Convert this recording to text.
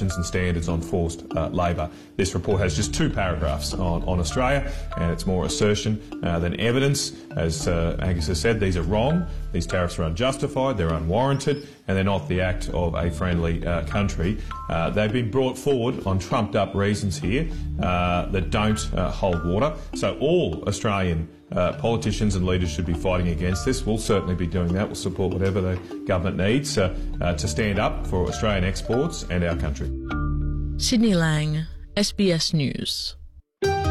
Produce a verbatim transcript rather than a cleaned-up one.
regulations and standards on forced uh, labour. This report has just two paragraphs on, on Australia, and it's more assertion uh, than evidence. As uh, Angus has said, these are wrong, these tariffs are unjustified, they're unwarranted, and they're not the act of a friendly uh, country. Uh, they've been brought forward on trumped-up reasons here uh, that don't uh, hold water. So all Australian uh, politicians and leaders should be fighting against this. We'll certainly be doing that. We'll support whatever the government needs uh, uh, to stand up for Australian exports and our country. Sydney Lang, S B S News.